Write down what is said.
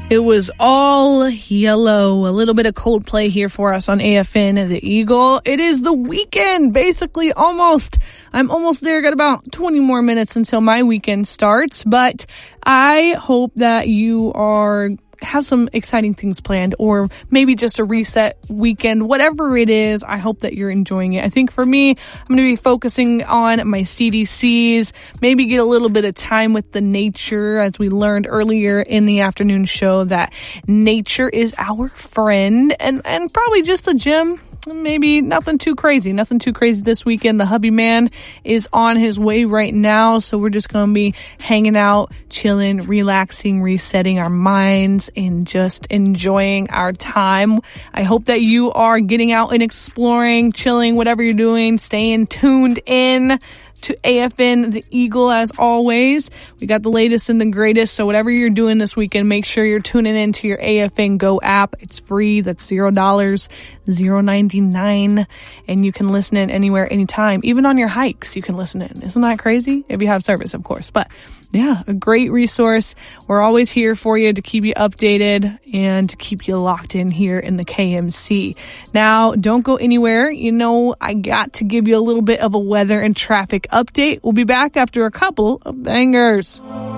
It was All Yellow. A little bit of Coldplay here for us on AFN The Eagle. It is the weekend, basically almost. I'm almost there. Got about 20 more minutes until my weekend starts. But I hope that you have some exciting things planned, or maybe just a reset weekend, whatever it is. I hope that you're enjoying it. I think for me, I'm going to be focusing on my CDCs, maybe get a little bit of time with the nature, as we learned earlier in the afternoon show that nature is our friend, and probably just the gym. Maybe nothing too crazy this weekend. The hubby man is on his way right now, so we're just going to be hanging out, chilling, relaxing, resetting our minds, and just enjoying our time. I hope that you are getting out and exploring, chilling, whatever you're doing, staying tuned in to AFN The Eagle as always. We got the latest and the greatest, so whatever you're doing this weekend, make sure you're tuning into your AFN Go app. It's free. That's $0, $0.99, and you can listen in anywhere, anytime. Even on your hikes, you can listen in. Isn't that crazy? If you have service, of course. But yeah, a great resource. We're always here for you to keep you updated and to keep you locked in here in the KMC. Now, don't go anywhere. You know, I got to give you a little bit of a weather and traffic update. We'll be back after a couple of bangers.